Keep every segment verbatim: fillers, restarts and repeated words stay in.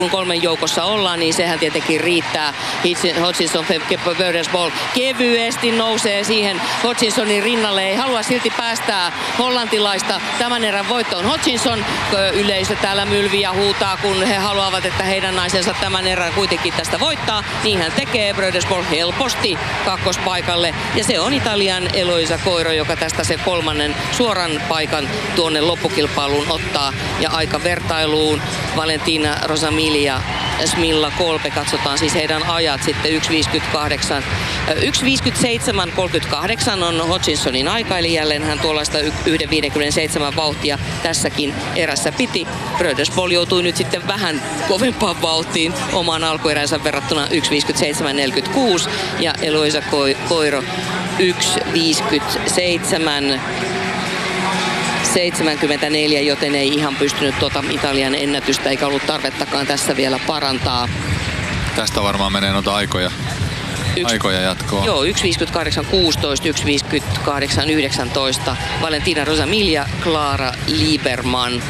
kun kolmen joukossa ollaan, niin sehän tietenkin riittää. Hutchinson, Brodesbol kevyesti nousee siihen Hutchinsonin rinnalle. Ei halua silti päästää hollantilaista tämän erän voittoon. Hutchinson, yleisö täällä mylvi ja huutaa, kun he haluavat, että heidän naisensa tämän erän kuitenkin tästä voittaa. Niin hän tekee. Brodesbol helposti kakkospaikalle. Ja se on Italian Eloisa Coiro, joka tästä se kolmannen suoran paikan tuonne loppukilpailuun ottaa. Ja aika vertailuun Valentina Rosamilia, Smilla Kolpe, katsotaan siis heidän ajat sitten yksi viisikymmentäkahdeksan. yksi viisikymmentäseitsemän kolmekymmentäkahdeksan on Hutchinsonin aika, eli jälleen hän tuollaista yksi viisikymmentäseitsemän vauhtia tässäkin erässä piti. Brodesbol joutui nyt sitten vähän kovempaan vauhtiin omaan alkueränsä verrattuna yksi viisikymmentäseitsemän neljäkymmentäkuusi ja Eloisa Coiro yksi viisikymmentäseitsemän seitsemänkymmentäneljä, joten ei ihan pystynyt tuota Italian ennätystä eikä ollut tarvettakaan tässä vielä parantaa. Tästä varmaan menee noita aikoja, yksi, aikoja jatkoa. Joo, yksi viisikymmentäkahdeksan kuusitoista, yksi viisikymmentäkahdeksan yhdeksäntoista. Valentina Rosamilia, Clara Lieberman.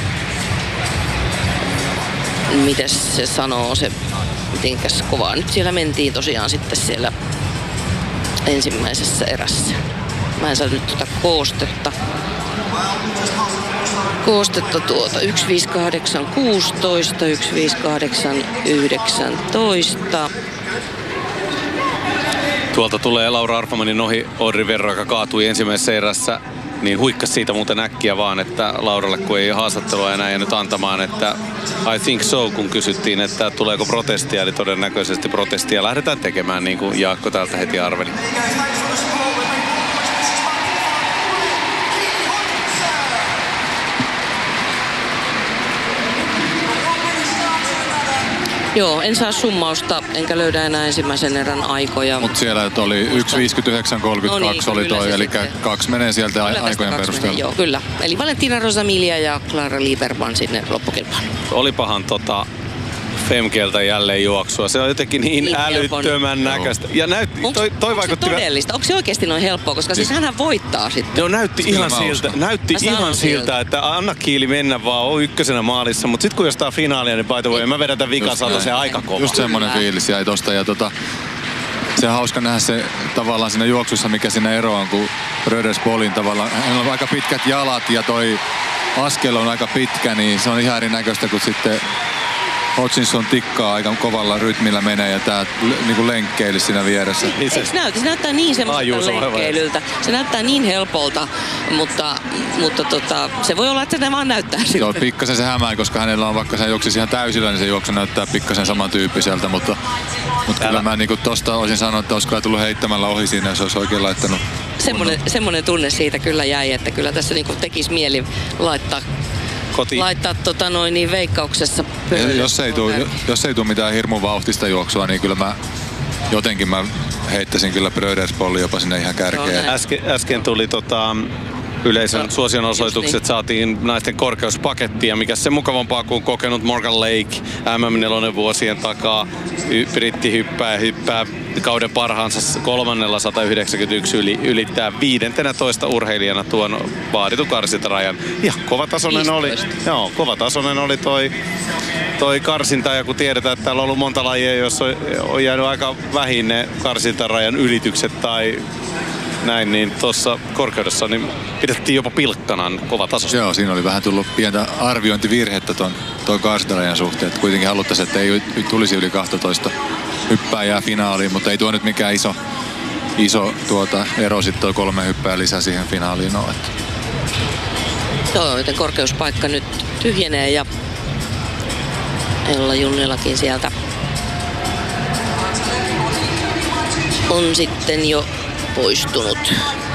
Mites se sanoo se, mitenkäs kovaa nyt siellä mentiin tosiaan sitten siellä ensimmäisessä erässä. Mä en saa nyt tuota koostetta. Koostetta tuota yksi viisikymmentäkahdeksan kuusitoista, yksi viisikymmentäkahdeksan yhdeksäntoista. Tuolta tulee Laura Arfamanin ohi Audrey Verro, joka kaatui ensimmäisessä erässä. Niin huikkas siitä muuten äkkiä vaan, että Lauralle kun ei haastattelua enää jäänyt antamaan, että I think so, kun kysyttiin, että tuleeko protestia, eli todennäköisesti protestia lähdetään tekemään, niin kuin Jaakko täältä heti arveli. Joo, en saa summausta, enkä löydä enää ensimmäisen erän aikoja. Mutta siellä oli yksi viisikymmentäyhdeksän kolmekymmentäkaksi no niin, oli toi, eli kaksi menee sieltä kyllä aikojen perusteella. Menee, joo, kyllä. Eli Valentina Rosamilia ja Clara Lieberman sinne loppukilpailuun. Olipahan tota Femkeltä jälleen juoksua. Se on jotenkin niin, niin älyttömän näköistä. Ja näytti, onko, toi, toi onko vaikutti... se todellista? Onko se oikeasti noin helppoa? Koska siis, siis hänhän voittaa sitten. Joo, näytti Kyllä ihan siltä, näytti ihan siltä, että anna kiili mennä vaan, on ykkösenä maalissa. Mutta sitten kun jostain finaalia, niin by the way, mä vedän tämän vikasalta, se aika kova. Just semmonen fiilis jäi tosta. Ja tota, se on hauska nähdä se tavallaan siinä juoksussa, mikä siinä ero on, kun Brodesbolin tavallaan, hänellä on aika pitkät jalat ja toi askel on aika pitkä, niin se on ihan erinäköistä kuin sitten Hutchinson tikkaa aika kovalla rytmillä menee ja tää niinku lenkkeili siinä vieressä. Eikö näytä? Se näyttää niin semmoiselta lenkkeilyltä. Se näyttää niin helpolta, mutta, mutta tota, se voi olla, että se vaan näyttää siltä. Joo, pikkasen se hämää, koska hänellä on, vaikka se juoksisi ihan täysillä, niin se juoksu näyttää pikkasen samantyyppiseltä, mutta, mutta kyllä mä niinku tosta olisin sanonut, että olisi kyllä tullut heittämällä ohi siinä, jos olisi oikein laittanut. Semmoinen, semmoinen tunne siitä kyllä jäi, että kyllä tässä niinku tekisi mieli laittaa Kotiin. Laittaa tota noin niin veikkauksessa pöydälle. Jos ei tuu, jos ei tuu mitään hirmun vauhtista juoksua, niin kyllä mä jotenkin mä heittäisin kyllä Brodesbolin jopa sinne ihan kärkeen. Äsken, äsken tuli tota, yleisön suosionosoitukset, saatiin naisten korkeuspakettia, mikä se mukavampaa kuin kokenut Morgan Lake M M neljä vuosien takaa. Y- britti hyppää ja hyppää kauden parhaansa kolmannella sata yhdeksänkymmentäyksi yli, ylittää viidentenätoista urheilijana tuon vaaditun karsintarajan. Ja kovatasoinen oli, joo, kovatasoinen oli toi, toi karsinta, ja kun tiedetään, että täällä on ollut monta lajia, jossa on, on jäänyt aika vähin ne karsintarajan ylitykset tai näin, niin tuossa korkeudessa niin pidettiin jopa pilkkanan kovatasosta. Joo, siinä oli vähän tullut pientä arviointivirhettä ton, ton karsintarajan suhteen. Että kuitenkin haluttaisiin, että ei tulisi yli kaksitoista hyppääjää finaaliin, mutta ei tuo nyt mikään iso, iso tuota ero sitten tuo kolme hyppää lisää siihen finaaliin ole. Joo, joten korkeuspaikka nyt tyhjenee ja Ella Junnilakin sieltä on sitten jo poistunut.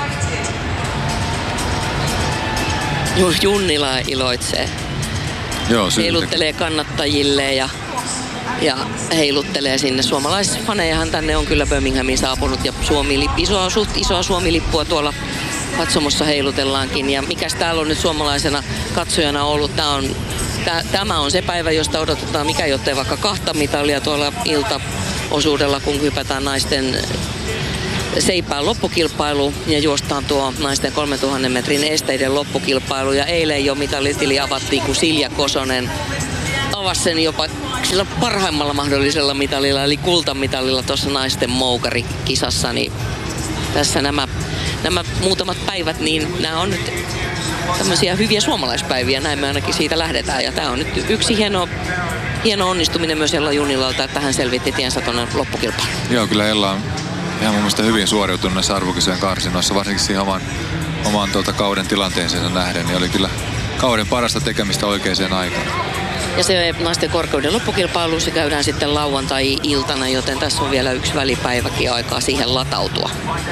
Junnila iloitsee. Joo, heiluttelee kannattajille ja, ja heiluttelee sinne. Suomalaisfanejahan tänne on kyllä Birminghamiin saapunut ja Suomi-lippu, isoa, suht isoa Suomi-lippua tuolla katsomossa heilutellaankin. Ja mikäs täällä on nyt suomalaisena katsojana ollut? Tää on, tää, tämä on se päivä, josta odotetaan mikä jottei vaikka kahta mitalia tuolla iltaosuudella, kun hypätään naisten seipään loppukilpailu ja juostaan tuo naisten kolmetuhatta metrin esteiden loppukilpailu. Ja eilen jo mitalitili avattiin, kun Silja Kosonen avasi sen jopa sillä parhaimmalla mahdollisella mitalilla, eli kultamitalilla tuossa naisten moukarikisassa, niin tässä nämä, nämä muutamat päivät, niin nämä on nyt tämmöisiä hyviä suomalaispäiviä, näin me ainakin siitä lähdetään. Ja tämä on nyt yksi hieno, hieno onnistuminen myös Ella Junnilalta, että hän selvitti tiensä tuonne loppukilpailuun. Joo, kyllä Ella on ihan mun mielestä hyvin suoriutunut näissä arvokisojen karsinoissa, varsinkin siihen oman, oman tuota kauden tilanteeseensa nähden, niin oli kyllä kauden parasta tekemistä oikeaan aikaan. Ja se naisten korkeuden loppukilpailu, se käydään sitten lauantai-iltana, joten tässä on vielä yksi välipäiväkin aikaa siihen latautua.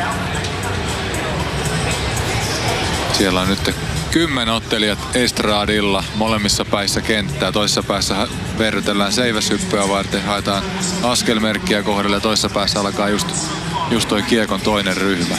Siellä on nyt kymmenen ottelijat estradilla molemmissa päissä kenttää. Toisessa päässä verrytellään seiväshyppyä varten, haetaan askelmerkkiä kohdalle ja toisessa päässä alkaa just, just toi kiekon toinen ryhmä.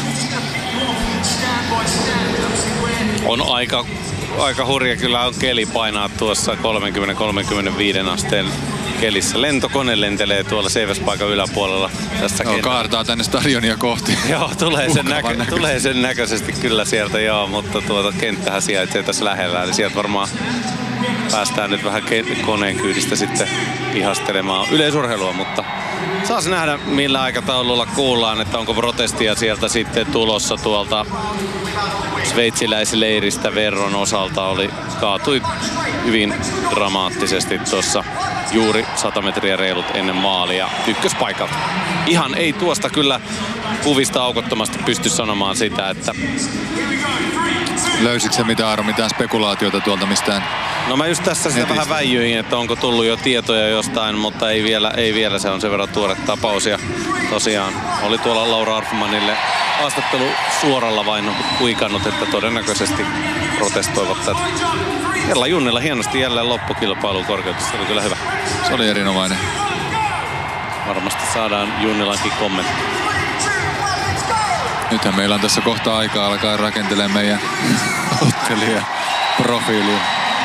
On aika, aika hurja kyllä on keli painaa tuossa kolmekymmentä kolmekymmentäviisi asteen kelissä. Lentokone lentelee tuolla seiväspaikan yläpuolella tässä joo, kaartaa tänne stadionia kohti. Joo, tulee sen, näkö, tulee sen näköisesti kyllä sieltä, joo, mutta tuota kenttähän sijaitsee tässä lähellä. Eli sieltä varmaan päästään nyt vähän koneen kyydistä sitten ihastelemaan yleisurheilua, mutta saas nähdä millä aikataululla kuullaan, että onko protestia sieltä sitten tulossa tuolta sveitsiläisleiristä Verron osalta. Oli, kaatui hyvin dramaattisesti tuossa juuri sata metriä reilut ennen maalia ykköspaikalta. Ihan ei tuosta kyllä kuvista aukottomasti pysty sanomaan sitä, että... Löysitkö se mitä, Aaro, mitään spekulaatiota tuolta mistään? No mä just tässä sitä vähän väijyin, että onko tullut jo tietoja jostain, mutta ei vielä, ei vielä, se on sen verran tuore tapaus. Ja tosiaan oli tuolla Laura Arfmanille haastattelu suoralla vain kuikannut, että todennäköisesti protestoivat tätä. Ella Junnila hienosti jälleen loppukilpailuun korkeutus, se oli kyllä hyvä. Se oli erinomainen. Varmasti saadaan Junnilankin kommentti. Nythän meillä on tässä kohta aikaa alkaa rakentelemaan meidän ottelija profiiliin.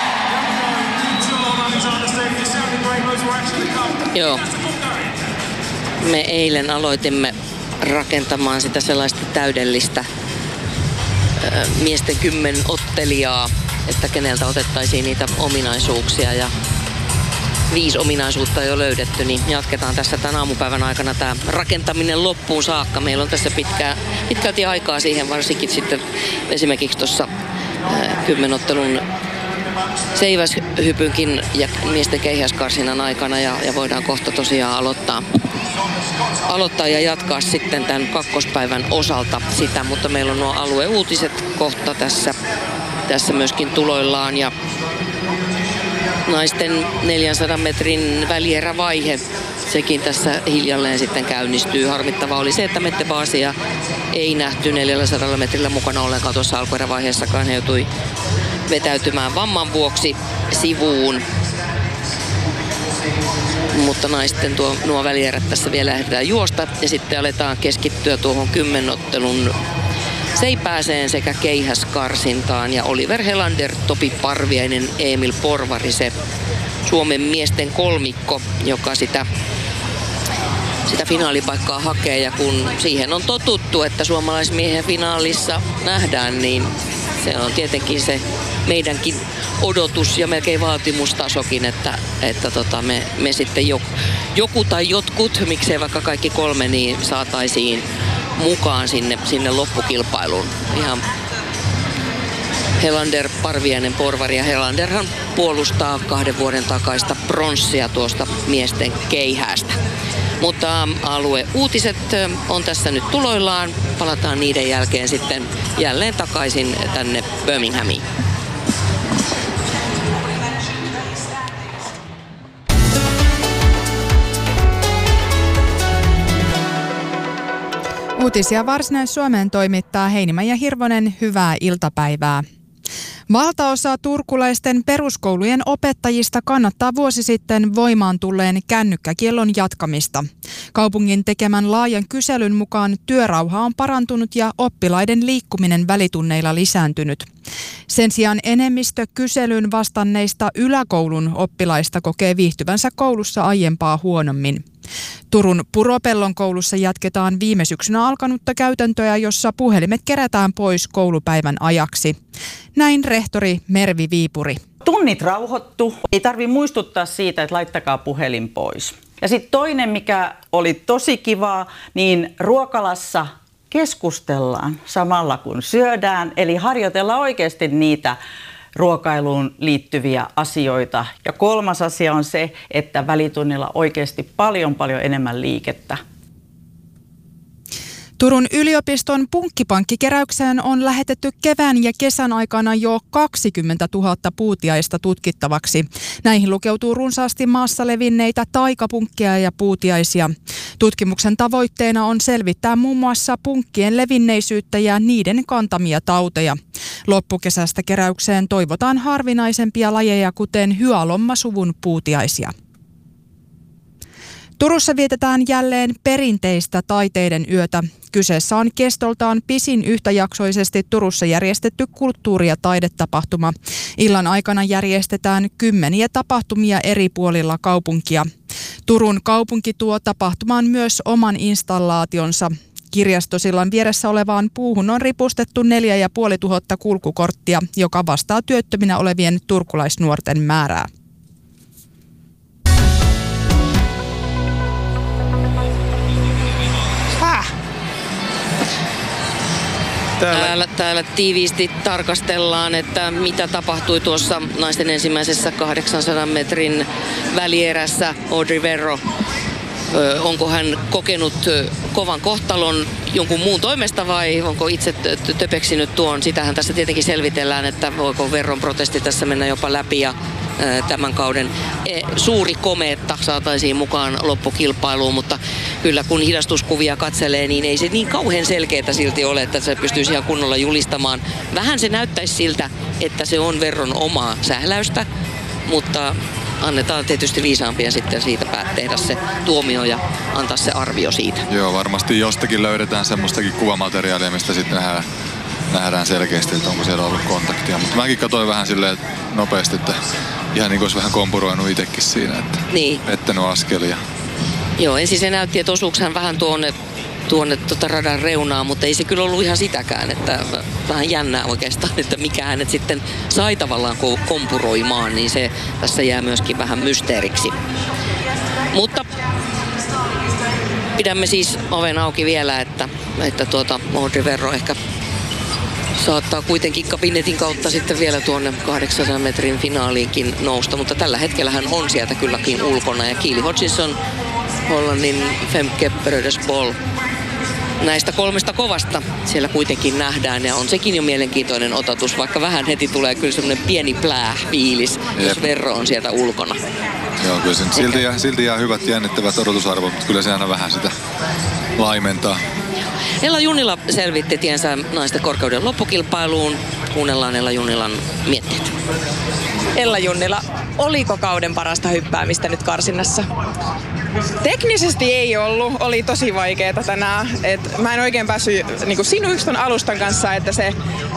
Joo. Me eilen aloitimme rakentamaan sitä sellaista täydellistä ö, miesten kymmen ottelijaa, että keneltä otettaisiin niitä ominaisuuksia, ja viisi ominaisuutta jo löydetty, niin jatketaan tässä tämän aamupäivän aikana tämä rakentaminen loppuun saakka. Meillä on tässä pitkää, pitkälti aikaa siihen, varsinkin sitten esimerkiksi tuossa kymmenottelun seiväshypynkin ja miesten keihäskarsinan aikana, ja, ja voidaan kohta tosiaan aloittaa, aloittaa ja jatkaa sitten tämän kakkospäivän osalta sitä, mutta meillä on nuo alueuutiset kohta tässä, tässä myöskin tuloillaan, ja naisten neljänsadan metrin välierävaihe, sekin tässä hiljalleen sitten käynnistyy. Harmittavaa oli se, että Mette Baasia ei nähty neljänsadalla metrillä mukana ollenkaan tuossa alkuerävaiheessakaan. Hän joutui vetäytymään vamman vuoksi sivuun. Mutta naisten tuo, nuo välierät tässä vielä ehditään juosta, ja sitten aletaan keskittyä tuohon kymmenottelun seipääseen sekä keihäskarsintaan, ja Oliver Helander, Topi Parviainen, Emil Porvari, se Suomen miesten kolmikko, joka sitä, sitä finaalipaikkaa hakee, ja kun siihen on totuttu, että suomalaismiehen finaalissa nähdään, niin se on tietenkin se meidänkin odotus ja melkein vaatimustasokin, että, että tota me, me sitten joku, joku tai jotkut, miksei vaikka kaikki kolme, niin saataisiin mukaan sinne, sinne loppukilpailuun. Ihan Helander, Parviainen, Porvari, ja Helanderhan puolustaa kahden vuoden takaista pronssia tuosta miesten keihäästä. Mutta alueuutiset on tässä nyt tuloillaan. Palataan niiden jälkeen sitten jälleen takaisin tänne Birminghamiin. Uutisia Varsinais-Suomeen toimittaa Heinimäen ja Hirvonen, hyvää iltapäivää. Valtaosa turkulaisten peruskoulujen opettajista kannattaa vuosi sitten voimaan tulleen kännykkäkiellon jatkamista. Kaupungin tekemän laajan kyselyn mukaan työrauha on parantunut ja oppilaiden liikkuminen välitunneilla lisääntynyt. Sen sijaan enemmistö kyselyn vastanneista yläkoulun oppilaista kokee viihtyvänsä koulussa aiempaa huonommin. Turun Puropellon koulussa jatketaan viime syksynä alkanutta käytäntöä, jossa puhelimet kerätään pois koulupäivän ajaksi. Näin rehtori Mervi Viipuri. tunnit rauhoittu. Ei tarvitse muistuttaa siitä, että laittakaa puhelin pois. Ja sitten toinen, mikä oli tosi kivaa, niin ruokalassa keskustellaan samalla kun syödään. Eli harjoitellaan oikeasti niitä ruokailuun liittyviä asioita. Ja kolmas asia on se, että välitunnilla oikeasti paljon paljon enemmän liikettä. Turun yliopiston punkkipankkikeräykseen on lähetetty kevään ja kesän aikana jo kaksikymmentätuhatta puutiaista tutkittavaksi. Näihin lukeutuu runsaasti maassa levinneitä taikapunkkia ja puutiaisia. Tutkimuksen tavoitteena on selvittää muun muassa punkkien levinneisyyttä ja niiden kantamia tauteja. Loppukesästä keräykseen toivotaan harvinaisempia lajeja, kuten hyalommasuvun puutiaisia. Turussa vietetään jälleen perinteistä taiteiden yötä. Kyseessä on kestoltaan pisin yhtäjaksoisesti Turussa järjestetty kulttuuri- ja taidetapahtuma. Illan aikana järjestetään kymmeniä tapahtumia eri puolilla kaupunkia. Turun kaupunki tuo tapahtumaan myös oman installaationsa. Kirjastosillan vieressä olevaan puuhun on ripustettu neljä ja puoli tuhatta kulkukorttia, joka vastaa työttöminä olevien turkulaisnuorten määrää. Täällä. Täällä, täällä tiiviisti tarkastellaan, että mitä tapahtui tuossa naisten ensimmäisessä kahdeksansadan metrin välierässä. Audrey Verro, ö, onko hän kokenut kovan kohtalon jonkun muun toimesta vai onko itse töpeksinyt tuon? Sitähän tässä tietenkin selvitellään, että voiko Verron protesti tässä mennä jopa läpi ja tämän kauden suuri komeetta saataisiin mukaan loppukilpailuun, mutta kyllä kun hidastuskuvia katselee, niin ei se niin kauhean selkeää silti ole, että se pystyisi ihan kunnolla julistamaan. Vähän se näyttäisi siltä, että se on Verron omaa sähläystä, mutta annetaan tietysti viisaampia sitten siitä päät tehdä se tuomio ja antaa se arvio siitä. Joo, varmasti jostakin löydetään semmoistakin kuvamateriaalia, mistä sitten nähdään, nähdään selkeästi, että onko siellä ollut kontaktia. Mutta mäkin katsoin vähän silleen nopeasti, että ihan niin kuin olisi vähän kompuroinut itsekin siinä, että niin. Pettänyt askelia. Joo, ensin se näytti, että osuuko hän vähän tuonne, tuonne tuota radan reunaan, mutta ei se kyllä ollut ihan sitäkään, että vähän jännää oikeastaan, että mikä hänet sitten sai tavallaan kompuroimaan, niin se tässä jää myöskin vähän mysteeriksi. Mutta pidämme siis oven auki vielä, että, että tuota Audrey Verro ehkä saattaa kuitenkin kabinetin kautta sitten vielä tuonne kahdeksansadan metrin finaaliinkin nousta, mutta tällä hetkellä hän on sieltä kylläkin ulkona. Ja Keely Hodgson, Hollannin Femke Brodesbol, näistä kolmesta kovasta siellä kuitenkin nähdään ja on sekin jo mielenkiintoinen otatus, vaikka vähän heti tulee kyllä semmoinen pieni plää-fiilis, jos Verro on sieltä ulkona. Joo, kyllä sen silti, jää, silti jää hyvät jännittävät odotusarvot, mutta kyllä se aina vähän sitä laimentaa. Ella Junnila selvitti tiensä naisten korkeuden loppukilpailuun. Kuunnellaan Ella Junnilan mietteet. Ella Junnila, oliko kauden parasta hyppäämistä nyt karsinnassa? Teknisesti ei ollut. Oli tosi vaikeaa tänään. Et mä en oikein päässyt niinku sinuiston alustan kanssa, että se,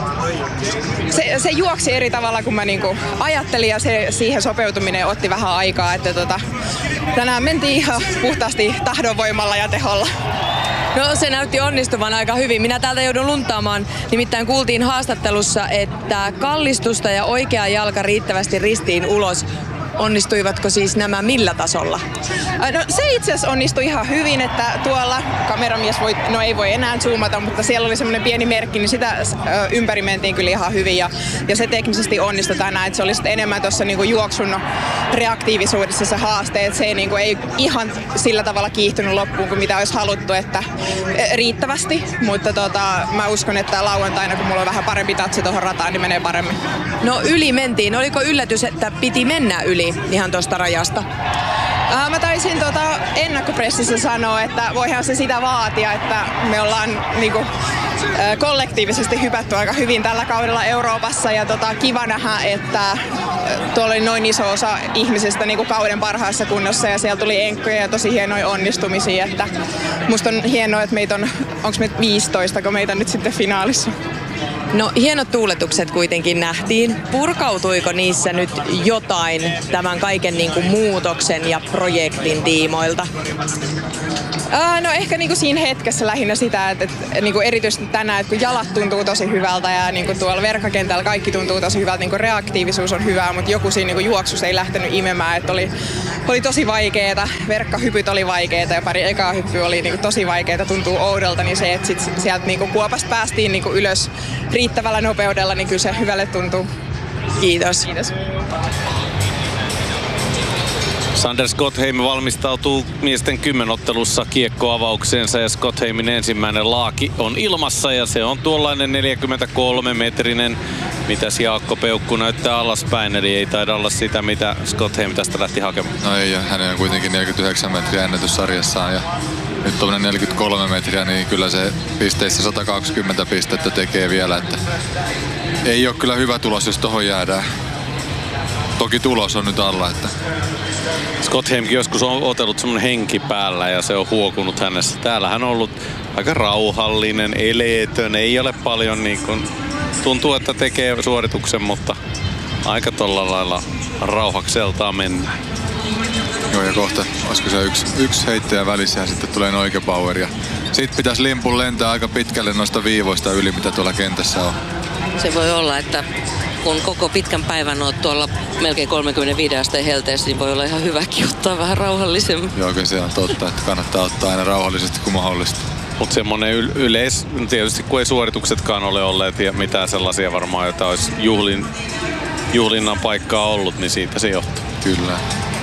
se, se juoksi eri tavalla kuin mä niinku ajattelin ja se, siihen sopeutuminen otti vähän aikaa. Että tota, tänään mentiin ihan puhtaasti tahdonvoimalla ja teholla. No se näytti onnistuvan aika hyvin. Minä täältä joudun luntaamaan. Nimittäin kuultiin haastattelussa, että kallistusta ja oikea jalka riittävästi ristiin ulos. Onnistuivatko siis nämä millä tasolla? No se itse asiassa onnistui ihan hyvin, että tuolla kameramies voi, no ei voi enää zoomata, mutta siellä oli semmoinen pieni merkki, niin sitä ympäri mentiin kyllä ihan hyvin ja, ja se teknisesti onnistui tänään, että se oli sitten enemmän tuossa niinku juoksun reaktiivisuudessa se haaste, että se ei, niinku, ei ihan sillä tavalla kiihtynyt loppuun kuin mitä olisi haluttu, että riittävästi, mutta tota, mä uskon, että lauantaina kun mulla on vähän parempi tatsi tuohon rataan, niin menee paremmin. No yli mentiin. Oliko yllätys, että piti mennä yli ihan tuosta rajasta? Äh, mä taisin tota ennakkopressissä sanoa, että voihan se sitä vaatia, että me ollaan niinku, äh, kollektiivisesti hypätty aika hyvin tällä kaudella Euroopassa ja tota, kiva nähdä, että äh, tuolla oli noin iso osa ihmisistä niinku kauden parhaassa kunnossa ja siellä tuli enkkoja ja tosi hienoja onnistumisia, että musta on hienoa, että meitä on, onko meitä viisitoista, kun meitä on nyt sitten finaalissa. No hienot tuuletukset kuitenkin nähtiin. Purkautuiko niissä nyt jotain tämän kaiken niin kuin muutoksen ja projektin tiimoilta? Uh, no ehkä niinku siinä hetkessä lähinnä sitä, että, että niinku erityisesti tänään, että kun jalat tuntuu tosi hyvältä ja niinku tuolla verkkakentällä kaikki tuntuu tosi hyvältä, niinku reaktiivisuus on hyvää, mutta joku siinä niinku juoksussa ei lähtenyt imemään, että oli, oli tosi vaikeeta, verkkahypyt oli vaikeeta ja pari ekaa hyppyä oli niinku tosi vaikeeta, tuntuu oudolta, niin se, että sit sieltä niinku kuopasta päästiin niinku ylös riittävällä nopeudella, niin kyllä se hyvälle tuntuu. Kiitos. Kiitos. Sander Skottheim valmistautuu miesten kymmenottelussa kiekkoavaukseensa ja Skottheimin ensimmäinen laaki on ilmassa ja se on tuollainen neljäkymmentäkolme metrinen. Mitäs Jaakko Peukku näyttää alaspäin, eli ei taida olla sitä, mitä Skottheim tästä lähti hakemaan. No ei, ja hänen on kuitenkin neljäkymmentäyhdeksän metriä ennätyssarjassaan ja nyt tuommoinen neljäkymmentäkolme metriä, niin kyllä se pisteissä sata kaksikymmentä pistettä tekee vielä, että ei ole kyllä hyvä tulos, jos tohon jäädään. Toki tulos on nyt alla, että Skottheimkin joskus on otellut semmonen henki päällä ja se on huokunut hänessä. Täällä hän on ollut aika rauhallinen, eleetön, ei ole paljon niin kuin, tuntuu, että tekee suorituksen, mutta aika tolla lailla rauhakseltaan mennään. Joo, ja kohta olisiko se yksi, yksi heittäjä välissä ja sitten tulee Noike Power. Ja sit pitäisi limpun lentää aika pitkälle noista viivoista yli, mitä tuolla kentässä on. Se voi olla, että kun koko pitkän päivän oot tuolla melkein kolmekymmentäviisi asteen helteessä, niin voi olla ihan hyväkin ottaa vähän rauhallisemmin. Joo, kyllä se on totta, että kannattaa ottaa aina rauhallisesti kuin mahdollista. Mutta semmonen yleis, tietysti kun ei suorituksetkaan ole olleet ja mitään sellaisia varmaan, joita olisi juhlin, juhlinnan paikkaa ollut, niin siitä se johtuu. Kyllä.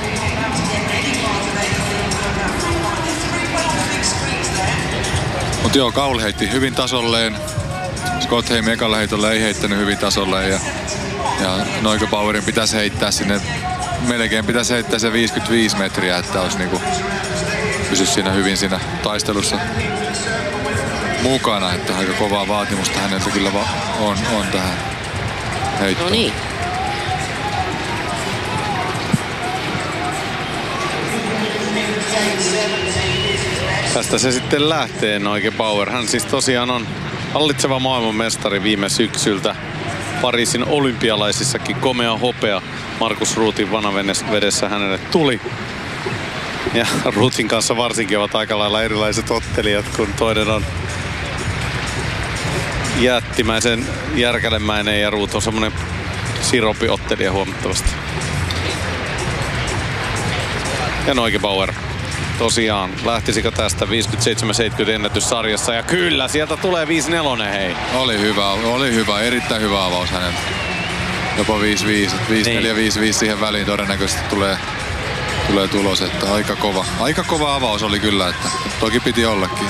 Mutta joo, Kaul heitti hyvin tasolleen. Skottheim ekalla heitolla ei heittänyt hyvin tasolleen ja, ja Noike Powerin pitäisi heittää sinne, melkein pitäisi heittää se viisikymmentäviisi metriä, että olisi niinku, pysyisi siinä hyvin siinä taistelussa mukana, että aika kovaa vaatimusta häneltä kyllä va- on, on tähän heittoon. No niin. Tästä se sitten lähtee Noike Power. Hän siis tosiaan on hallitseva maailmanmestari viime syksyltä. Pariisin olympialaisissakin komea hopea Markus Ruthin vanavedessä hänelle tuli. Ja Ruthin kanssa varsinkin ovat aika lailla erilaiset ottelijat, kun toinen on jättimäisen järkälemäinen ja Ruth on semmonen siropiottelija huomattavasti. Ja Noike Power. Tosiaan, lähtisikö tästä viisikymmentäseitsemän seitsemänkymmentä ennätyssarjassa ja kyllä, sieltä tulee viisi neljä hei. Oli hyvä, oli hyvä, erittäin hyvä avaus häneltä. Jopa viisi viisi, viisi neljä viisi viisi siihen väliin todennäköisesti tulee, tulee tulos, että aika kova. Aika kova avaus oli kyllä, että toki piti ollakin.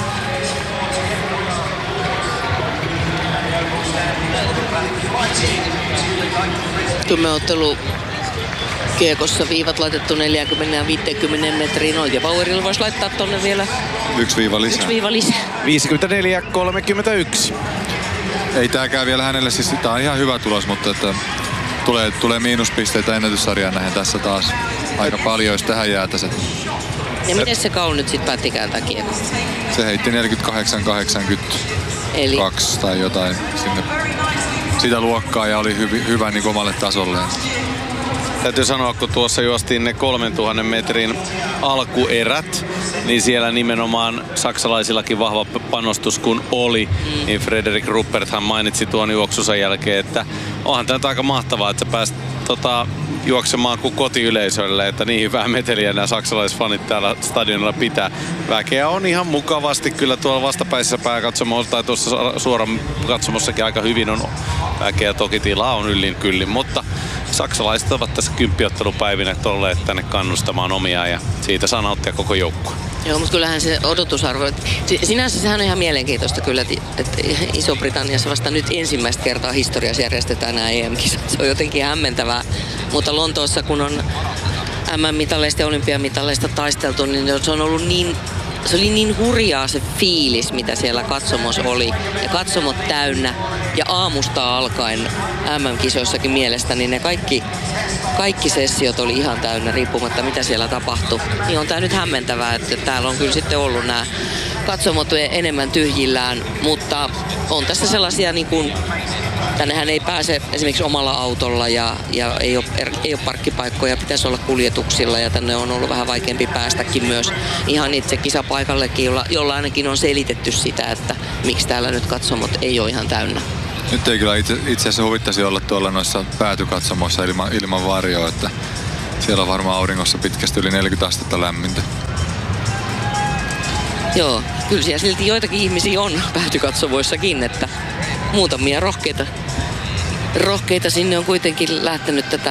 Kymmenenottelu kiekossa viivat laitettu neljäkymmentä viisikymmentä metriin. Noike Powerilla voisi laittaa tonne vielä Yksi viiva lisää. Yksi viiva lisää. viisikymmentäneljä kolmekymmentäyksi. Ei tääkään vielä hänelle, siis tää on ihan hyvä tulos, mutta että tulee, tulee miinuspisteitä ennätyssarjaan nähen tässä taas aika paljon, jos tähän jäätäiset. Ja miten se Kaul nyt sit päätti kääntää kiekko? Se heitti neljäkymmentäkahdeksan kahdeksankymmentäkaksi Eli tai jotain sinne sitä luokkaa ja oli hyvi, hyvä niin omalle tasolleen. Täytyy sanoa, kun tuossa juostiin ne kolmentuhannen metrin alkuerät, niin siellä nimenomaan saksalaisillakin vahva panostus kun oli, mm. niin Frederik Ruppert hän mainitsi tuon juoksunsa jälkeen, että onhan tämä aika mahtavaa, että sä pääst tota, juoksemaan kuin kotiyleisölle, että niin hyvää meteliä nämä saksalaisfanit täällä stadionilla pitää. Väkeä on ihan mukavasti kyllä tuolla vastapäisessä pääkatsomossa tai tuossa suoran katsomossakin aika hyvin on väkeä, toki tilaa on yllin kyllin, mutta saksalaiset ovat tässä kymppiottelupäivinä olleet tänne kannustamaan omiaan ja siitä saa nauttia koko joukkue. Joo, mutta kyllähän se odotusarvo, sinänsä sehän on ihan mielenkiintoista kyllä, että Iso-Britanniassa vasta nyt ensimmäistä kertaa historiassa järjestetään nämä E M-kisat. Se on jotenkin hämmentävää, mutta Lontoossa kun on M M-mitaleista ja olympiamitaleista taisteltu, niin se on ollut niin se oli niin hurjaa se fiilis, mitä siellä katsomossa oli. Ja katsomot täynnä. Ja aamusta alkaen M M-kisoissakin mielestäni ne kaikki, kaikki sessiot oli ihan täynnä, riippumatta mitä siellä tapahtui. Niin on tää nyt hämmentävää, että täällä on kyllä sitten ollut nämä katsomot enemmän tyhjillään. Mutta on tässä sellaisia niin kuin, tännehän ei pääse esimerkiksi omalla autolla ja, ja ei, ole, ei ole parkkipaikkoja, pitäisi olla kuljetuksilla ja tänne on ollut vähän vaikeampi päästäkin myös ihan itse kisapaikallekin, jolla, jolla ainakin on selitetty sitä, että miksi täällä nyt katsomot ei ole ihan täynnä. Nyt ei kyllä itse, itse asiassa huvittaisi olla tuolla noissa päätykatsomoissa ilman, ilman varjoa, että siellä on varmaan auringossa pitkästi yli neljäkymmentä astetta lämmintä. Joo, kyllä siellä silti joitakin ihmisiä on päätykatsomoissakin, että muutamia rohkeita, rohkeita sinne on kuitenkin lähtenyt tätä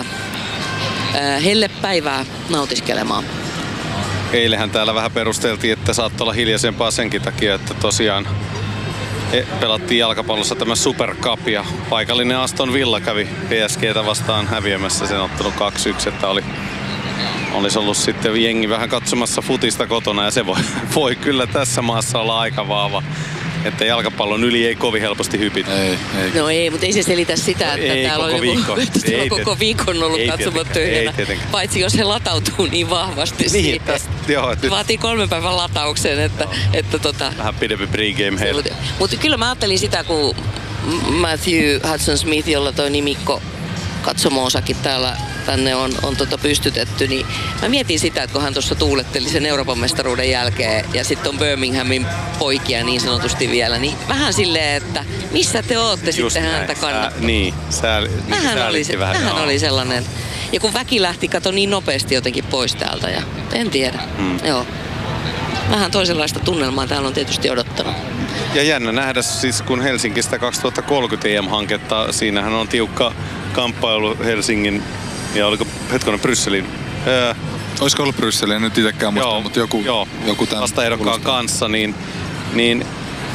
ää, hellepäivää nautiskelemaan. Eilähän täällä vähän perusteltiin, että saattoi olla hiljaisempaa senkin takia, että tosiaan pelattiin jalkapallossa tämä Super Cup ja paikallinen Aston Villa kävi P S G:tä vastaan häviämässä sen ottanut kaksi yksi, että oli, olisi ollut sitten jengi vähän katsomassa futista kotona ja se voi, voi kyllä tässä maassa olla aika vahva. Että jalkapallon yli ei kovin helposti hypitä. Ei, ei. No ei, mutta ei se selitä sitä, että ei, täällä koko on, viikko. joku, että ei, koko viikon ollut katsomot tyhjänä. Paitsi jos he latautuu niin vahvasti niin, siihen. Tästä, joo, nyt vaatii kolmen päivän latauksen. Että, no. että tota, vähän pidempi pregame heille. Mutta, mutta kyllä mä ajattelin sitä, kun Matthew Hudson-Smith, jolla toi nimikko katsomo-osakin täällä tänne on, on tota pystytetty, niin mä mietin sitä, että kun hän tuossa tuuletteli sen Euroopan mestaruuden jälkeen ja sitten on Birminghamin poikia niin sanotusti vielä, niin vähän silleen, että missä te ootte Just sitten näin. häntä kannattaa. Niin, sää, vähän, oli, se, vähän, vähän oli sellainen. Ja kun väki lähti kato niin nopeasti jotenkin pois täältä ja en tiedä. Mm. Joo. Vähän toisenlaista tunnelmaa täällä on tietysti odottanut. Ja jännä nähdä siis kun Helsingistä kaksituhattakolmekymmentä E M-hanketta, siinähän on tiukka kamppailu Helsingin ja oliko hetkonen Brysselin. Öö, Olisiko ollut Brysseli, en nyt itsekään muista, joo, mutta joku, joo, joku tämän vastaehdokkaan kanssa, niin, niin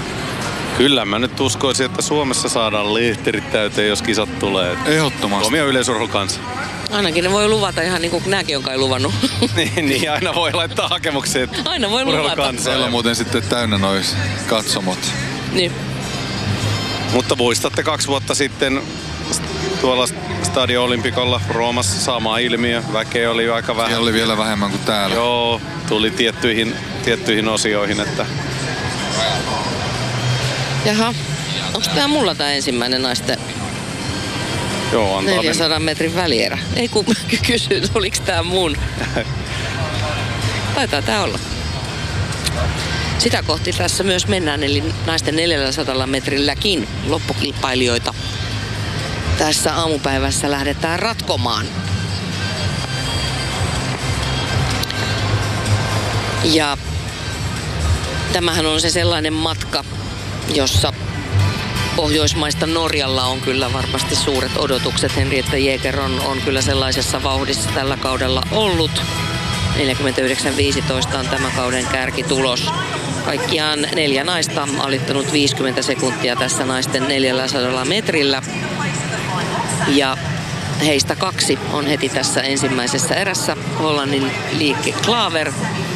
kyllä mä nyt uskoisin, että Suomessa saadaan lehterit täyteen, jos kisat tulee. Ehdottomasti. Suomi on yleisurheilun kanssa. Ainakin ne voi luvata ihan niin kuin nämäkin on kai luvannut. niin, niin, aina voi laittaa hakemuksia. Aina voi luvata. Siellä on muuten sitten täynnä nois katsomot. Niin. Mutta muistatte kaksi vuotta sitten tuolla Stadio Olympikolla Roomassa sama ilmiö. Väkeä oli aika vähän. Siellä oli vielä vähemmän kuin täällä. Joo, tuli tiettyihin, tiettyihin osioihin. Että... Jaha, onko tää mulla tää ensimmäinen naisten Joo, antaa neljänsadan metrin välierä? Ei kun kysyn, oliks tää mun? Taitaa tää olla. Sitä kohti tässä myös mennään, eli naisten neljänsadan metrilläkin loppukilpailijoita. Tässä aamupäivässä lähdetään ratkomaan. Ja tämähän on se sellainen matka, jossa Pohjoismaista Norjalla on kyllä varmasti suuret odotukset. Henrietta Jäger on, on kyllä sellaisessa vauhdissa tällä kaudella ollut. neljäkymmentäyhdeksän viisitoista on tämän kauden kärkitulos. Kaikkiaan neljä naista alittanut viisikymmentä sekuntia tässä naisten neljänsadan metrillä. Ja heistä kaksi on heti tässä ensimmäisessä erässä. Hollannin Lieke Klaver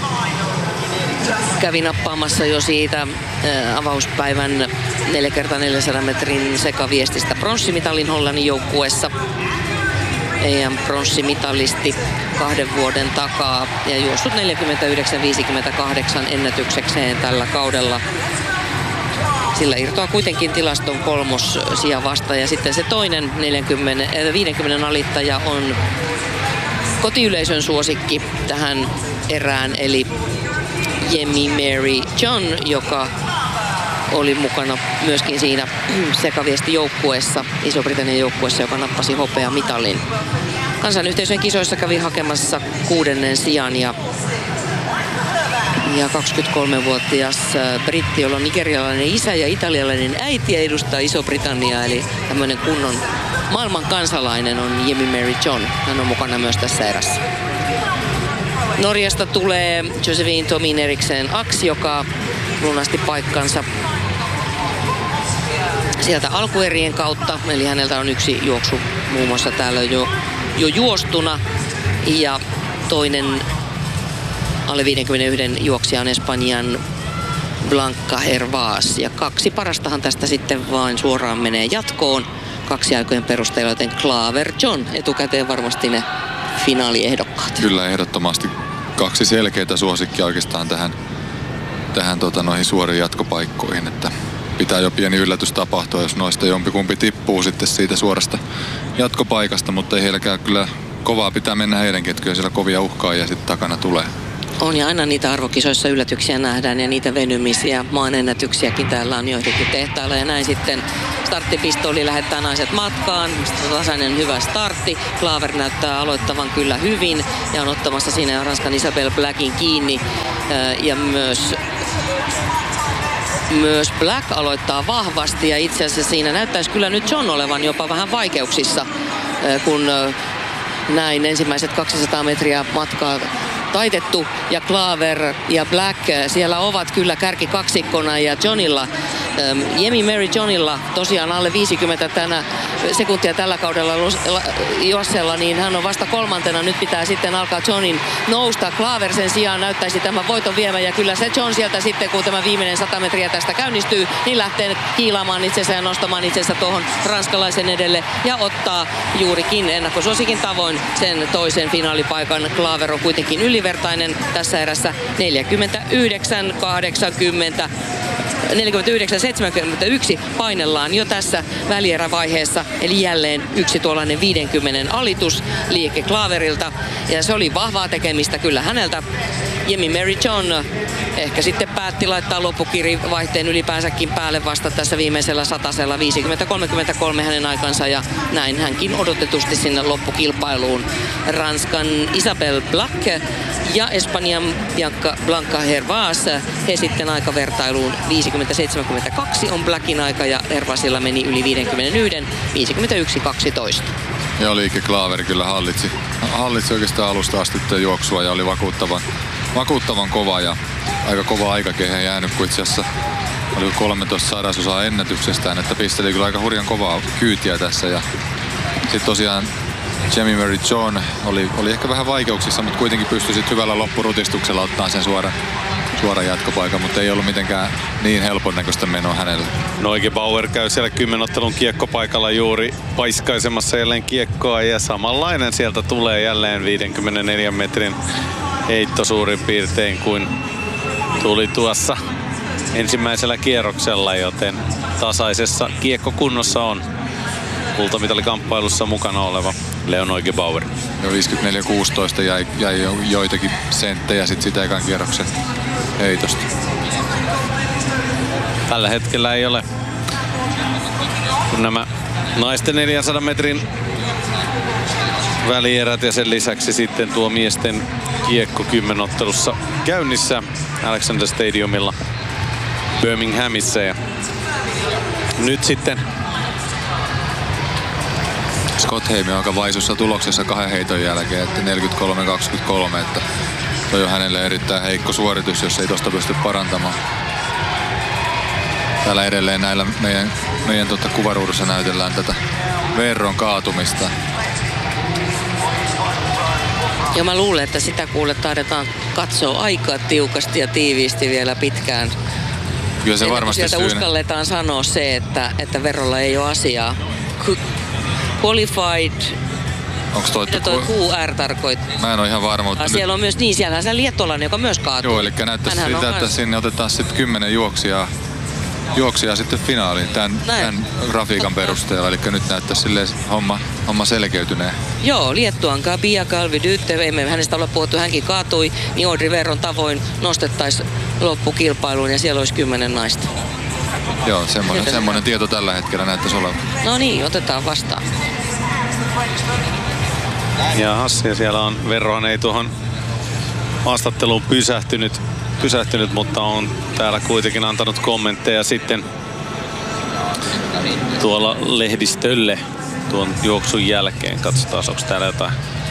kävi nappaamassa jo siitä avauspäivän neljä kertaa neljänsadan metrin sekaviestistä pronssimitalin Hollannin joukkueessa. E M-pronssimitalisti kahden vuoden takaa ja juossut neljäkymmentäyhdeksän viisikymmentäkahdeksan ennätyksekseen tällä kaudella. Sillä irtoaa kuitenkin tilaston kolmos sija vasta ja sitten se toinen neljäkymmentä, viidenkymmenen alittaja on kotiyleisön suosikki tähän erään eli Jemmy Mary John, joka oli mukana myöskin siinä sekaviestijoukkueessa, Iso-Britannian joukkueessa, joka nappasi hopeamitalin. Kansanyhteisön kisoissa kävi hakemassa kuudennen sijan ja, ja kaksikymmentäkolmevuotias britti, jolla on nigerialainen isä ja italialainen äiti ja edustaa Iso-Britanniaa, eli tämmöinen kunnon maailman kansalainen on Jemmy Mary John. Hän on mukana myös tässä erässä. Norjasta tulee Josephine Tomin Eriksen Aks, joka lunasti paikkansa sieltä alkuerien kautta. Eli häneltä on yksi juoksu muun muassa täällä jo, jo juostuna. Ja toinen alle viisikymmentäyksi juoksija on Espanjan Blanca Hervás. Ja kaksi parastahan tästä sitten vain suoraan menee jatkoon. Kaksi aikojen perusteella, joten Claver John etukäteen varmasti ne finaaliehdokkaat. Kyllä ehdottomasti kaksi selkeitä suosikkia oikeastaan tähän, tähän tota, noihin suoriin jatkopaikkoihin. Että pitää jo pieni yllätys tapahtua, jos noista jompikumpi tippuu sitten siitä suorasta jatkopaikasta, mutta ei heilläkään kyllä kovaa pitää mennä heidänkin, että kyllä siellä kovia uhkaajia sitten takana tulee. On ja aina niitä arvokisoissa yllätyksiä nähdään ja niitä venymisiä, maanennätyksiäkin täällä on jo ehditty tehtailla ja näin sitten starttipistooli lähettää naiset matkaan. Tasainen hyvä startti. Claver näyttää aloittavan kyllä hyvin ja on ottamassa siinä Ranskan Isabelle Blackin kiinni ja myös Myös Black aloittaa vahvasti ja itse asiassa siinä näyttäisi kyllä nyt John olevan jopa vähän vaikeuksissa, kun näin ensimmäiset kaksisataa metriä matkaa taitettu ja Claver ja Black siellä ovat kyllä kärkikaksikkona ja Johnilla, Jemi Mary Johnilla tosiaan alle viisikymmentä tänä sekuntia tällä kaudella juossella, niin hän on vasta kolmantena. Nyt pitää sitten alkaa Johnin nousta. Claver sen sijaan näyttäisi tämän voiton viemään ja kyllä se John sieltä sitten, kun tämä viimeinen sata metriä tästä käynnistyy, niin lähtee kiilaamaan itsensä ja nostamaan itsensä tuohon ranskalaisen edelle ja ottaa juurikin ennakkosuosikin tavoin sen toisen finaalipaikan. Claver on kuitenkin ylivertainen tässä erässä neljäkymmentäyhdeksän kahdeksankymmentä. neljäkymmentäyhdeksän seitsemänkymmentäyksi painellaan jo tässä välierävaiheessa, eli jälleen yksi tuollainen viidenkymmenen alitus liike Claverilta ja se oli vahvaa tekemistä kyllä häneltä. Jemi Mary John ehkä sitten päätti laittaa loppukirivaihteen ylipäänsäkin päälle vasta tässä viimeisellä satasella. Viisikymmentä kolmekymmentäkolme hänen aikansa ja näin hänkin odotetusti sinne loppukilpailuun. Ranskan Isabelle Black ja Espanjan Bianca Blanca Hervás, he sitten aikavertailuun viisikymmentä seitsemänkymmentäkaksi on Blackin aika ja Hervásilla meni yli viisikymmentäyksi, viisikymmentäyksi kaksitoista. Ja liike Claver kyllä hallitsi, hallitsi oikeastaan alusta asti juoksua ja oli vakuuttavan, vakuuttavan kova ja aika kova aikakehe jäänyt, kun itse asiassa oli kolmetoista sadasosaa ennätyksestään, että pisteli kyllä aika hurjan kovaa kyytiä tässä ja sitten tosiaan Jemi Mary John oli, oli ehkä vähän vaikeuksissa, mutta kuitenkin pystyi sitten hyvällä loppurutistuksella ottaa sen suoran, suoran jatkopaikan, mutta ei ollut mitenkään niin helpon näköistä menoa hänelle. Neugebauer käy siellä kymmenottelun kiekkopaikalla juuri paiskaisemassa jälleen kiekkoa ja samanlainen sieltä tulee jälleen viisikymmentäneljä metrin heitto suurin piirtein kuin tuli tuossa ensimmäisellä kierroksella, joten tasaisessa kiekkokunnossa on kultamitalikamppailussa mukana oleva Leo Neugebauer. Jo viisikymmentäneljä kuusitoista jäi, jäi jo joitakin senttejä sit sitä ekan kierroksen heitosta. Tällä hetkellä ei ole, kun nämä naisten neljänsadan metrin välierät ja sen lisäksi sitten tuo miesten kiekko kymmenottelussa käynnissä Alexander Stadiumilla Birminghamissa ja nyt sitten Scott Heimi on aika vaisussa tuloksessa kahden heiton jälkeen, että neljäkymmentäkolme kaksikymmentäkolme, että toi on hänelle erittäin heikko suoritus, jos ei tosta pysty parantamaan. Täällä edelleen näillä meidän, meidän tota kuvaruudussa näytellään tätä Verron kaatumista. Ja mä luulen, että sitä kuule taidetaan katsoa aika tiukasti ja tiiviisti vielä pitkään. Kyllä se varmasti sieltä syynä. Uskalletaan sanoa se, että, että Verrolla ei ole asiaa. Qualified. Onko toi, mitä toi Q R tarkoittaa? Mä en ole ihan varma, mutta ah, siellä on myös niin, siellä on se liettualainen, joka myös kaatuu. Joo, eli näyttäisi Hänhän siltä, että kans sinne otetaan sitten kymmenen juoksijaa, juoksijaa sitten finaaliin tämän, tämän grafiikan perusteella. Eli nyt näyttäisi silleen homma, homma selkeytyneen. Joo, Liettuan Gabia Galvidytte, emme hänestä ole puhuttu, hänkin kaatui, niin Audrey Verron tavoin nostettaisiin loppukilpailuun ja siellä olisi kymmenen naista. Joo, semmoinen, semmoinen tieto tällä hetkellä näyttäisi olevan. No niin, otetaan vastaan. Ja Hassi siellä on, Verrohan ei tuohon haastatteluun pysähtynyt, pysähtynyt, mutta on täällä kuitenkin antanut kommentteja sitten tuolla lehdistölle tuon juoksun jälkeen. Katsotaan, onko täällä jotain.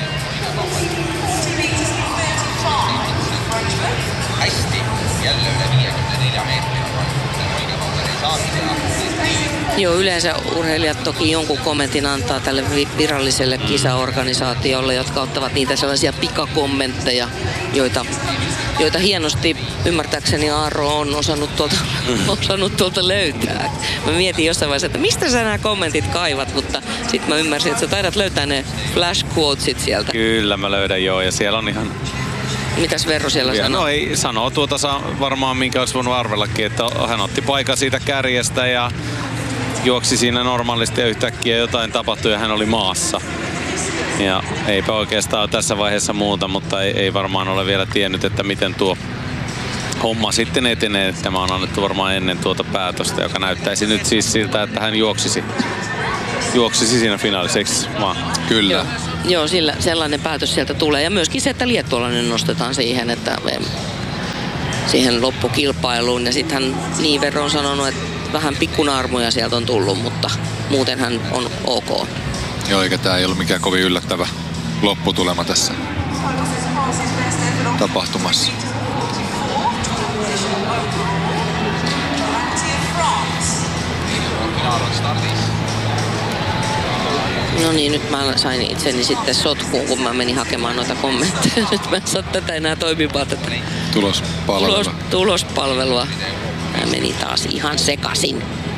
Joo, yleensä urheilijat toki jonkun kommentin antaa tälle viralliselle kisaorganisaatiolle, jotka ottavat niitä sellaisia pikakommentteja, joita joita hienosti ymmärtääkseni Aaro on osannut tuolta, osannut tuolta löytää. Mä mietin jossain vaiheessa, että mistä sä nämä kommentit kaivat, mutta sitten mä ymmärsin, että sä taidat löytää ne flash quotesit sieltä. Kyllä mä löydän joo, ja siellä on ihan... Mitäs Verro siellä sanoo? No ei, sanoo tuota varmaan minkä olisi voinut arvellakin, että hän otti paikan siitä kärjestä ja juoksi siinä normaalisti ja yhtäkkiä jotain tapahtui ja hän oli maassa. Ja eipä oikeastaan tässä vaiheessa muuta, mutta ei, ei varmaan ole vielä tiennyt, että miten tuo homma sitten etenee. Tämä on annettu varmaan ennen tuota päätöstä, joka näyttäisi nyt siis siltä, että hän juoksisi, juoksisi siinä finaaliseksi vaan. Kyllä. Joo, joo sillä, sellainen päätös sieltä tulee. Ja myöskin se, että liettualainen nostetaan siihen, että siihen loppukilpailuun. Ja sitten hän niin verran on sanonut, että vähän pikkunaarmuja sieltä on tullut, mutta muuten hän on ok. Joo, eikä tää ei ollut mikään kovin yllättävä lopputulema tässä tapahtumassa. No niin, nyt mä sain itseni sitten sotkuun, kun mä menin hakemaan noita kommentteja. Nyt mä en saa tätä enää toimimaan tätä Tulospalvelua. Tulos, tulospalvelua. Mä meni taas ihan sekasin.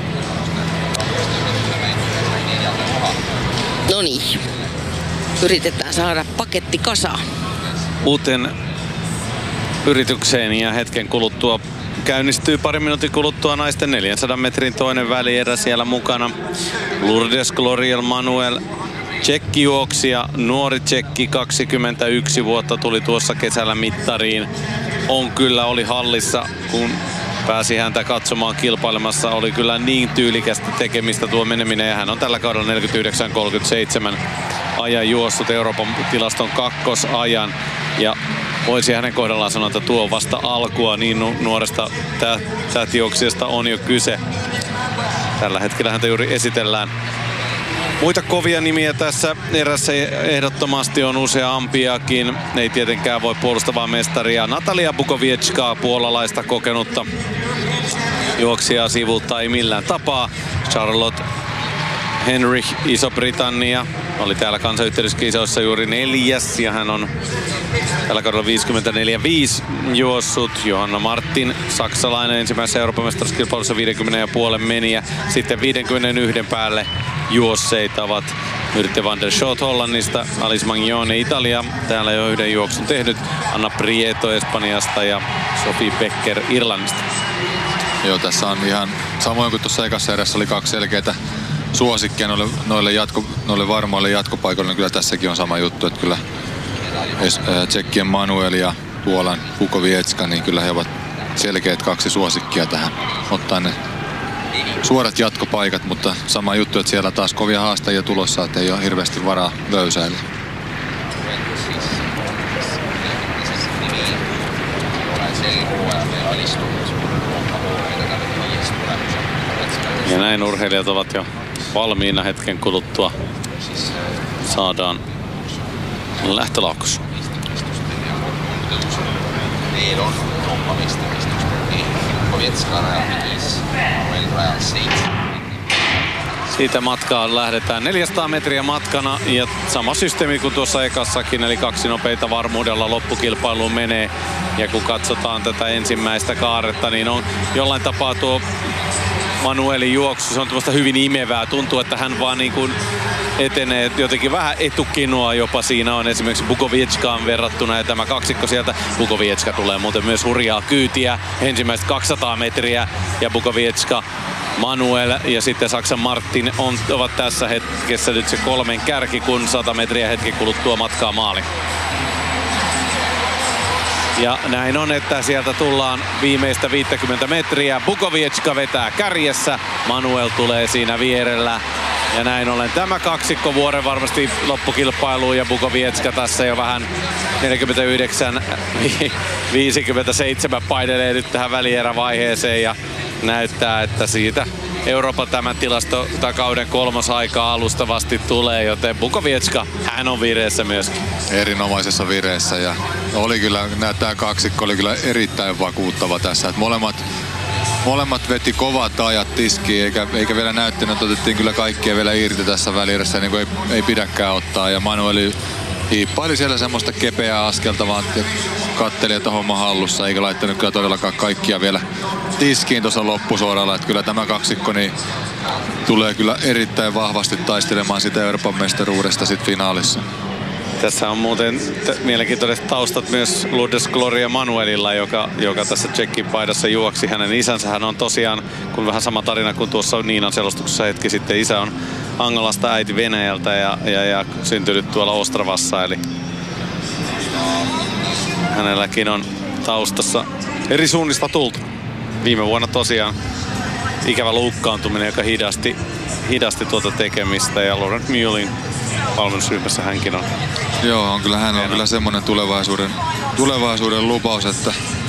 No niin. Yritetään saada paketti kasaan. Uuteen yritykseen ja hetken kuluttua käynnistyy pari minuutin kuluttua naisten neljänsadan metrin toinen välierä siellä mukana. Lourdes Gloriel Manuel, tsekkijuoksija, nuori tsekki, kaksikymmentäyksi vuotta, tuli tuossa kesällä mittariin. On kyllä, oli hallissa, kun pääsi häntä katsomaan kilpailemassa. Oli kyllä niin tyylikästä tekemistä tuo meneminen ja hän on tällä kaudella neljäkymmentäyhdeksän kolmekymmentäseitsemän ajan juossut Euroopan tilaston kakkosajan. Ja voisi hänen kohdallaan sanoa, että tuo vasta alkua, niin nuoresta tähtijuoksijasta on jo kyse. Tällä hetkellä häntä juuri esitellään. Muita kovia nimiä tässä erässä ehdottomasti on useampiakin. Ei tietenkään voi puolustavaa mestaria Natalia Bukowieczkaa, puolalaista kokenutta juoksijaa sivuuttaa ei millään tapaa. Charlotte Henrich, Iso-Britannia, oli täällä kansanyhteydeskisoissa juuri neljäs ja hän on tällä kaudella viisikymmentäneljä viisi juossut. Johanna Martin, saksalainen, ensimmäisessä Euroopan mestaruuskilpailussa viisikymmentä pilkku viisi meni ja sitten viisikymmentäyksi päälle juosseita ovat Myrte van der Schot Hollannista, Alice Magnone Italia, täällä jo yhden juoksun tehnyt, Anna Prieto Espanjasta ja Sophie Becker Irlannista. Joo, tässä on ihan samoin kuin tuossa ekassa erässä oli kaksi selkeää suosikkia noille, noille, jatko, noille varmoille jatkopaikoille, niin kyllä tässäkin on sama juttu, että kyllä Tsekkien Manuel ja Puolan Bukowieczka, niin kyllä he ovat selkeät kaksi suosikkia tähän ottaa ne suorat jatkopaikat, mutta sama juttu, että siellä taas kovia haastajia tulossa, että ei ole hirveästi varaa löysäillä. Ja näin urheilijat ovat jo valmiina hetken kuluttua. Saadaan lähtölaukaus. Siitä matkaa lähdetään neljäsataa metriä matkana ja sama systeemi kuin tuossa ekassakin, eli kaksi nopeita varmuudella loppukilpailuun menee. Ja kun katsotaan tätä ensimmäistä kaaretta, niin on jollain tapaa tuo Manuelin juoksu, se on tuosta hyvin imevää. Tuntuu, että hän vaan niin kuin etenee jotenkin vähän etukinoa jopa siinä on esimerkiksi Bukowieczkaan verrattuna ja tämä kaksikko sieltä. Bukowieczka tulee muuten myös hurjaa kyytiä ensimmäiset kaksisataa metriä ja Bukowieczka, Manuel ja sitten Saksan Martin on, ovat tässä hetkessä nyt se kolmen kärki, kun sata metriä hetken kuluttua matkaa maali. Ja näin on, että sieltä tullaan viimeistä viisikymmentä metriä. Bukowieczka vetää kärjessä, Manuel tulee siinä vierellä. Ja näin ollen tämä kaksikko vuoden varmasti loppukilpailuun ja Bukowieczka tässä jo vähän neljäkymmentäyhdeksän viisikymmentäseitsemän painelee nyt tähän välierävaiheeseen ja näyttää, että siitä Euroopan tämän tilastotakauden kolmas aika alustavasti tulee, joten Bukowieczka, hän on vireessä myöskin. Erinomaisessa vireessä ja oli kyllä, tämä kaksikko oli kyllä erittäin vakuuttava tässä, että molemmat Molemmat veti kovat ajat tiskiin, eikä, eikä vielä näyttänyt, että otettiin kyllä kaikkia vielä irti tässä välierässä, niin kuin ei, ei pidäkään ottaa. Ja Manueli hiippaili siellä semmoista kepeää askelta vaan ja katteli, että homma hallussa, eikä laittanut kyllä todellakaan kaikkia vielä tiskiin tuossa loppusuoralla. Että kyllä tämä kaksikko niin tulee kyllä erittäin vahvasti taistelemaan sitä Euroopan mestaruudesta sit finaalissa. Tässä on muuten t- mielenkiintoiset taustat myös Lourdes Gloria Manuelilla, joka, joka tässä Tšekin paidassa juoksi. Hänen isänsä hän on tosiaan, kun vähän sama tarina kuin tuossa Niinan selostuksessa hetki sitten, isä on Angolasta, äiti Venäjältä ja, ja, ja syntynyt tuolla Ostravassa. Eli hänelläkin on taustassa eri suunnista tultu. Viime vuonna tosiaan ikävä loukkaantuminen, joka hidasti, hidasti tuota tekemistä, ja Laurent Muehlin valmennusryhmässä hänkin on. Joo, on kyllä, hän on kyllä semmoinen tulevaisuuden, tulevaisuuden lupaus, että